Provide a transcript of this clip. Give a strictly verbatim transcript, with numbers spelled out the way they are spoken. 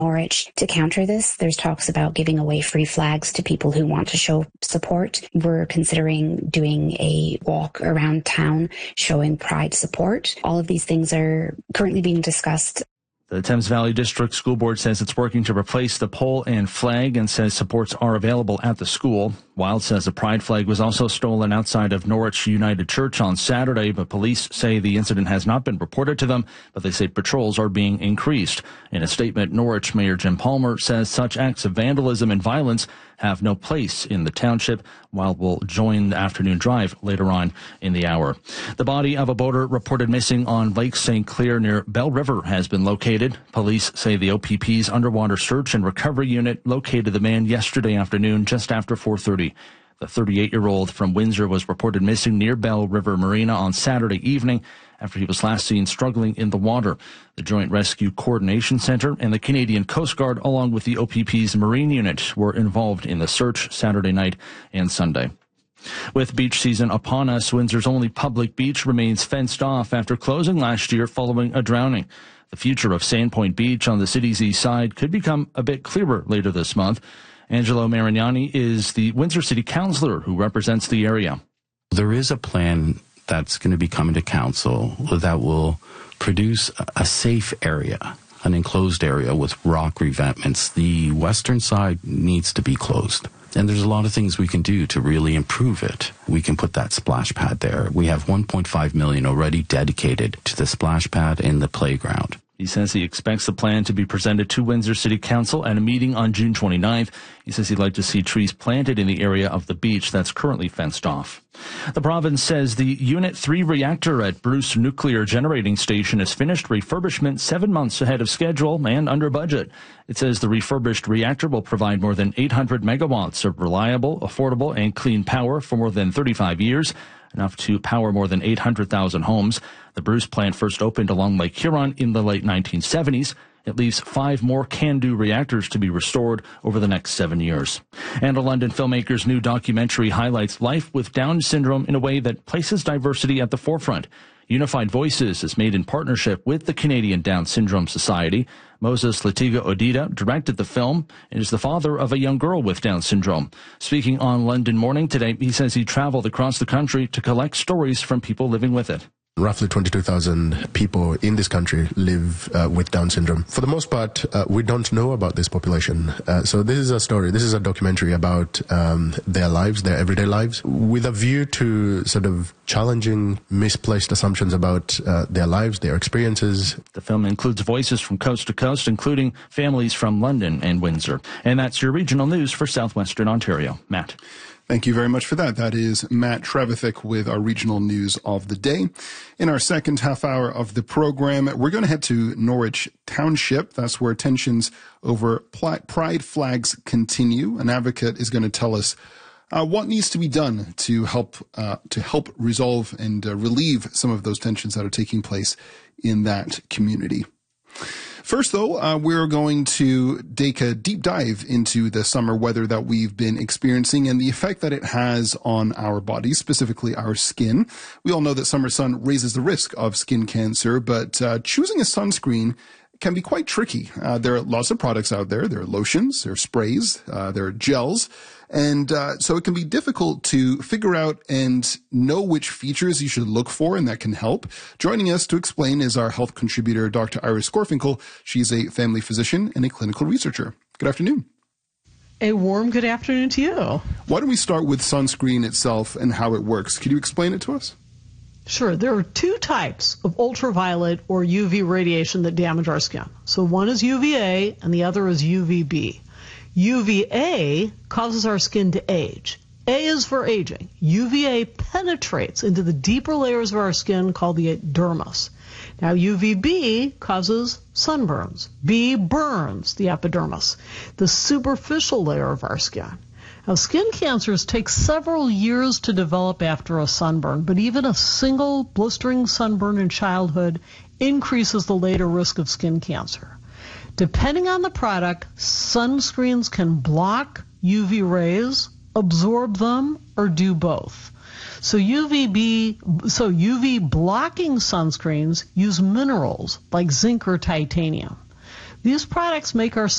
Norwich. To counter this, there's talks about giving away free flags to people who want to show support. We're considering doing a walk around town showing Pride support. All of these things are currently being discussed. The Thames Valley District School Board says it's working to replace the pole and flag and says supports are available at the school. Wild says the pride flag was also stolen outside of Norwich United Church on Saturday, but police say the incident has not been reported to them, but they say patrols are being increased. In a statement, Norwich Mayor Jim Palmer says such acts of vandalism and violence have no place in the township, while we'll join the afternoon drive later on in the hour. The body of a boater reported missing on Lake Saint Clair near Bell River has been located. Police say the O P P's Underwater Search and Recovery Unit located the man yesterday afternoon just after four thirty. The thirty-eight-year-old from Windsor was reported missing near Bell River Marina on Saturday evening after he was last seen struggling in the water. The Joint Rescue Coordination Center and the Canadian Coast Guard, along with the O P P's Marine Unit, were involved in the search Saturday night and Sunday. With beach season upon us, Windsor's only public beach remains fenced off after closing last year following a drowning. The future of Sandpoint Beach on the city's east side could become a bit clearer later this month. Angelo Marignani is the Windsor City Councillor who represents the area. There is a plan that's going to be coming to council that will produce a safe area, an enclosed area with rock revetments. The western side needs to be closed. And there's a lot of things we can do to really improve it. We can put that splash pad there. We have one point five million dollars already dedicated to the splash pad and the playground. He says he expects the plan to be presented to Windsor City Council at a meeting on June twenty-ninth. He says he'd like to see trees planted in the area of the beach that's currently fenced off. The province says the Unit three reactor at Bruce Nuclear Generating Station has finished refurbishment seven months ahead of schedule and under budget. It says the refurbished reactor will provide more than eight hundred megawatts of reliable, affordable, and clean power for more than thirty-five years, enough to power more than eight hundred thousand homes. The Bruce plant first opened along Lake Huron in the late nineteen seventies. It leaves five more CANDU reactors to be restored over the next seven years. And a London filmmaker's new documentary highlights life with Down syndrome in a way that places diversity at the forefront. Unified Voices is made in partnership with the Canadian Down Syndrome Society. Moses Latiga Odida directed the film and is the father of a young girl with Down syndrome. Speaking on London Morning today, he says he traveled across the country to collect stories from people living with it. Roughly twenty-two thousand people in this country live uh, with Down syndrome. For the most part, uh, we don't know about this population. Uh, so this is a story, this is a documentary about um, their lives, their everyday lives, with a view to sort of challenging misplaced assumptions about uh, their lives, their experiences. The film includes voices from coast to coast, including families from London and Windsor. And that's your regional news for Southwestern Ontario. Matt. Thank you very much for that. That is Matt Trevithick with our regional news of the day. In our second half hour of the program, we're going to head to Norwich Township. That's where tensions over pride flags continue. An advocate is going to tell us uh, what needs to be done to help uh, to help resolve and uh, relieve some of those tensions that are taking place in that community. First, though, uh, we're going to take a deep dive into the summer weather that we've been experiencing and the effect that it has on our bodies, specifically our skin. We all know that summer sun raises the risk of skin cancer, but uh, choosing a sunscreen can be quite tricky. Uh, there are lots of products out there. There are lotions, there are sprays, uh, there are gels. And uh, so it can be difficult to figure out and know which features you should look for, and that can help. Joining us to explain is our health contributor, Doctor Iris Skorfinkel. She's a family physician and a clinical researcher. Good afternoon. A warm good afternoon to you. Why don't we start with sunscreen itself and how it works? Could you explain it to us? Sure. There are two types of ultraviolet or U V radiation that damage our skin. So one is U V A and the other is U V B. U V A causes our skin to age. A is for aging. U V A penetrates into the deeper layers of our skin called the dermis. Now, U V B causes sunburns. B burns the epidermis, the superficial layer of our skin. Now, skin cancers take several years to develop after a sunburn, but even a single blistering sunburn in childhood increases the later risk of skin cancer. Depending on the product, sunscreens can block U V rays, absorb them, or do both. So U V B, so U V blocking sunscreens use minerals like zinc or titanium. These products make our